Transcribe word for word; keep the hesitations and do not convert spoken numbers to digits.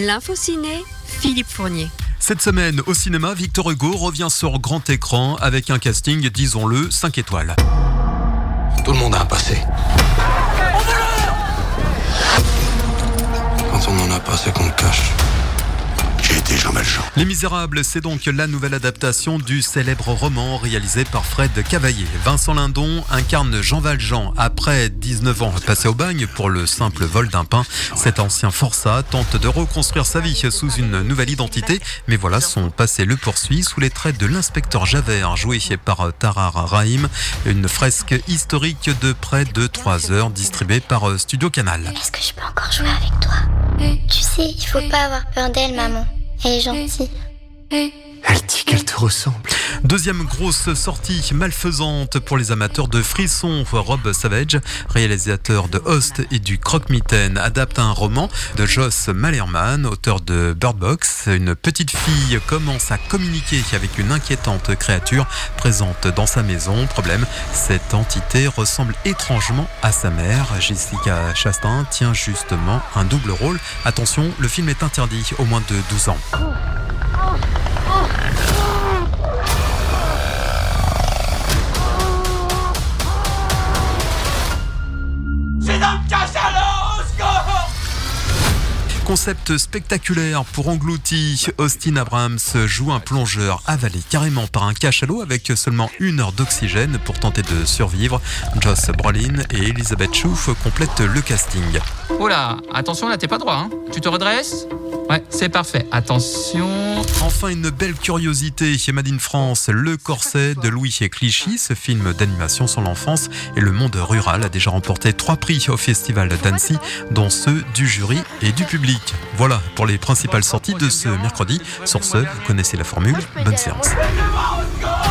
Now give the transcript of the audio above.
L'info ciné, Philippe Fournier. Cette semaine, au cinéma, Victor Hugo revient sur grand écran avec un casting, disons-le, cinq étoiles. Tout le monde a un passé. Quand on n'en a pas, c'est qu'on le cache. J'ai été Jean Valjean. Les Misérables, c'est donc la nouvelle adaptation du célèbre roman réalisé par Fred Cavaillé. Vincent Lindon incarne Jean Valjean. Après dix-neuf ans passés au bagne pour le simple vol d'un pain, cet ancien forçat tente de reconstruire sa vie sous une nouvelle identité. Mais voilà, son passé le poursuit sous les traits de l'inspecteur Javert, joué par Tahar Rahim. Une fresque historique de près de trois heures, distribuée par Studio Canal. Est-ce que je peux encore jouer avec toi? Tu sais, il faut pas avoir peur d'elle, maman. Elle est gentille. Elle dit qu'elle te ressemble. Deuxième grosse sortie malfaisante pour les amateurs de frissons. Rob Savage, réalisateur de Host et du Croque-Mitaine, adapte un roman de Joss Malerman, auteur de Bird Box. Une petite fille commence à communiquer avec une inquiétante créature présente dans sa maison. Problème, cette entité ressemble étrangement à sa mère. Jessica Chastain tient justement un double rôle. Attention, le film est interdit aux moins de douze ans. Concept spectaculaire pour englouti. Austin Abrams joue un plongeur avalé carrément par un cachalot avec seulement une heure d'oxygène pour tenter de survivre. Josh Brolin et Elizabeth Shue complètent le casting. Oula, attention là, t'es pas droit, hein. Tu te redresses ? Ouais, c'est parfait. Attention. Enfin, une belle curiosité chez Made in France, Le Corset de Louis Clichy. Ce film d'animation sur l'enfance et le monde rural a déjà remporté trois prix au Festival d'Annecy, dont ceux du jury et du public. Voilà pour les principales sorties de ce mercredi. Sur ce, vous connaissez la formule. Bonne séance.